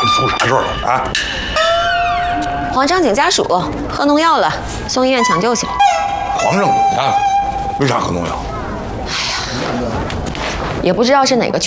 出啥事儿了啊？ 黄正经家属喝农药了，送医院抢救去。 黄正经家，为啥喝农药？ 也不知道是哪个